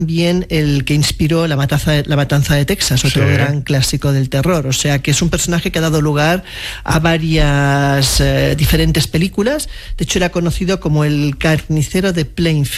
también el que inspiró La Matanza de Texas, otro gran clásico del terror. O sea que es un personaje que ha dado lugar a varias diferentes películas. De hecho, era conocido como el carnicero de Plainfield.